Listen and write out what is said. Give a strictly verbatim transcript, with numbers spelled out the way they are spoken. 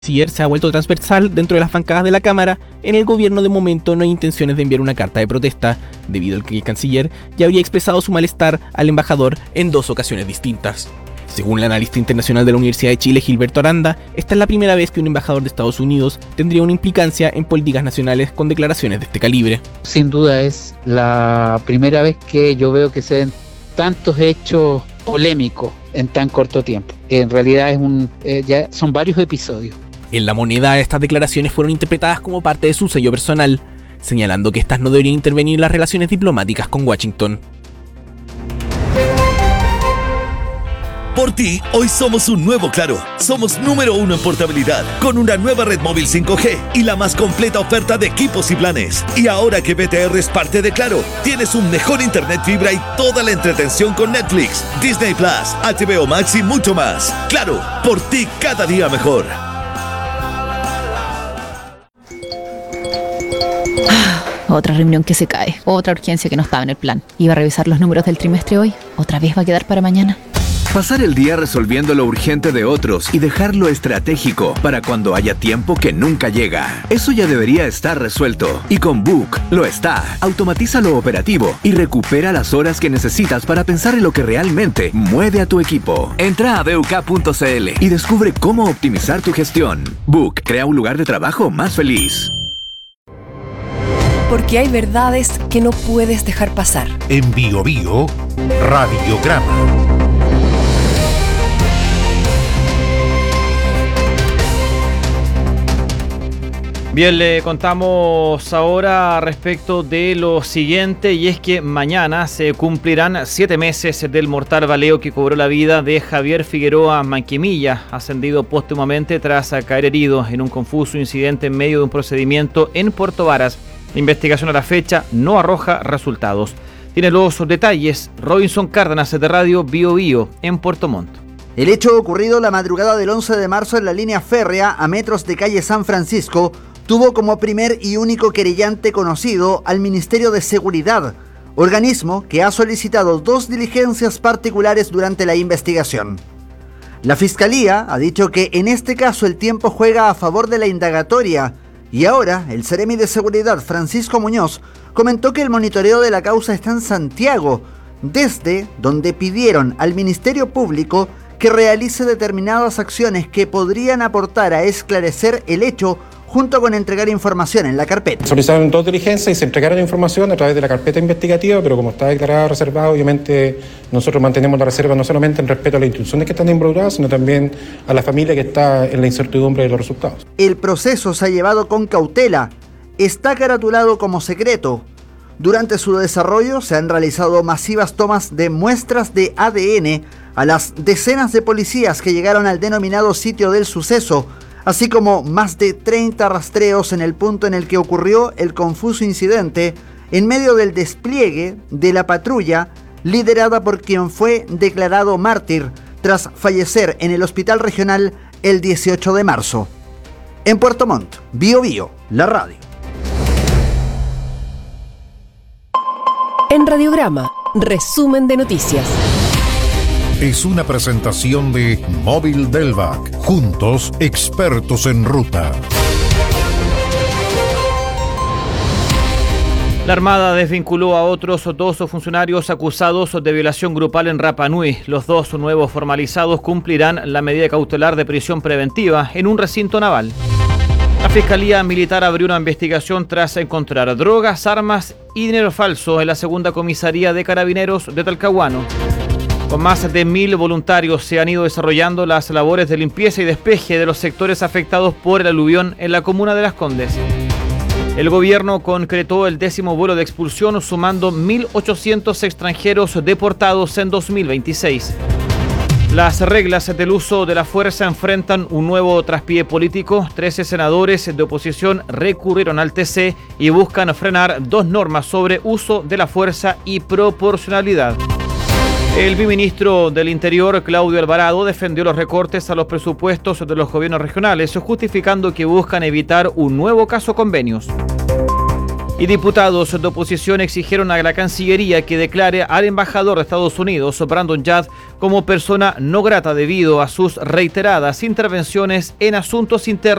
canciller se ha vuelto transversal dentro de las bancadas de la Cámara. En el gobierno de momento no hay intenciones de enviar una carta de protesta, debido al que el canciller ya había expresado su malestar al embajador en dos ocasiones distintas. Según el analista internacional de la Universidad de Chile, Gilberto Aranda, esta es la primera vez que un embajador de Estados Unidos tendría una implicancia en políticas nacionales con declaraciones de este calibre. Sin duda es la primera vez que yo veo que se den tantos hechos polémicos en tan corto tiempo. En realidad es un, eh, ya son varios episodios. En La Moneda, estas declaraciones fueron interpretadas como parte de su sello personal, señalando que estas no deberían intervenir en las relaciones diplomáticas con Washington. Por ti, hoy somos un nuevo Claro. Somos número uno en portabilidad, con una nueva red móvil cinco G y la más completa oferta de equipos y planes. Y ahora que B T R es parte de Claro, tienes un mejor internet fibra y toda la entretención con Netflix, Disney Plus, H B O Max y mucho más. Claro, por ti cada día mejor. Otra reunión que se cae, otra urgencia que no estaba en el plan. Iba a revisar los números del trimestre hoy, otra vez va a quedar para mañana. Pasar el día resolviendo lo urgente de otros y dejar lo estratégico para cuando haya tiempo que nunca llega. Eso ya debería estar resuelto. Y con Book lo está. Automatiza lo operativo y recupera las horas que necesitas para pensar en lo que realmente mueve a tu equipo. Entra a buk punto c l y descubre cómo optimizar tu gestión. Book crea un lugar de trabajo más feliz. Porque hay verdades que no puedes dejar pasar. En Bio Bio, Radiograma. Bien, le contamos ahora respecto de lo siguiente, y es que mañana se cumplirán siete meses del mortal baleo que cobró la vida de Javier Figueroa Manquemilla, ascendido póstumamente tras caer herido en un confuso incidente en medio de un procedimiento en Puerto Varas. La investigación a la fecha no arroja resultados. Tiene los detalles Robinson Cárdenas de Radio Bio Bio en Puerto Montt. El hecho ocurrido la madrugada del once de marzo en la línea férrea a metros de calle San Francisco tuvo como primer y único querellante conocido al Ministerio de Seguridad, organismo que ha solicitado dos diligencias particulares durante la investigación. La Fiscalía ha dicho que en este caso el tiempo juega a favor de la indagatoria y ahora el Seremi de Seguridad Francisco Muñoz comentó que el monitoreo de la causa está en Santiago, desde donde pidieron al Ministerio Público que realice determinadas acciones que podrían aportar a esclarecer el hecho junto con entregar información en la carpeta. Solicitaron dos diligencias y se entregaron información a través de la carpeta investigativa, pero como está declarado reservado, obviamente nosotros mantenemos la reserva no solamente en respeto a las instituciones que están involucradas, sino también a la familia que está en la incertidumbre de los resultados. El proceso se ha llevado con cautela, está caratulado como secreto. Durante su desarrollo se han realizado masivas tomas de muestras de A D N a las decenas de policías que llegaron al denominado sitio del suceso, así como más de treinta rastreos en el punto en el que ocurrió el confuso incidente, en medio del despliegue de la patrulla liderada por quien fue declarado mártir tras fallecer en el hospital regional el dieciocho de marzo. En Puerto Montt, Bio Bio, la radio. En Radiograma, resumen de noticias. Es una presentación de Móvil Delvac. Juntos, expertos en ruta. La Armada desvinculó a otros dos funcionarios acusados de violación grupal en Rapa Nui. Los dos nuevos formalizados cumplirán la medida cautelar de prisión preventiva en un recinto naval. La Fiscalía Militar abrió una investigación tras encontrar drogas, armas y dinero falso en la segunda comisaría de Carabineros de Talcahuano. Con más de mil voluntarios se han ido desarrollando las labores de limpieza y despeje de los sectores afectados por el aluvión en la comuna de Las Condes. El gobierno concretó el décimo vuelo de expulsión, sumando mil ochocientos extranjeros deportados en dos mil veintiséis. Las reglas del uso de la fuerza enfrentan un nuevo traspié político. trece senadores de oposición recurrieron al T C y buscan frenar dos normas sobre uso de la fuerza y proporcionalidad. El viceministro del Interior, Claudio Alvarado, defendió los recortes a los presupuestos de los gobiernos regionales, justificando que buscan evitar un nuevo caso convenios. Y diputados de oposición exigieron a la Cancillería que declare al embajador de Estados Unidos, Brandon Judd, como persona no grata debido a sus reiteradas intervenciones en asuntos internos